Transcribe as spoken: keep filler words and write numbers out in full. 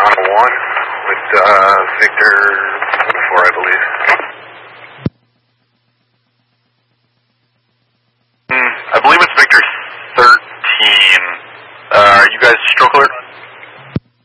Toronto one with uh, Victor four, I believe. Mm, I believe it's Victor thirteen. Uh, are you guys stroke alert?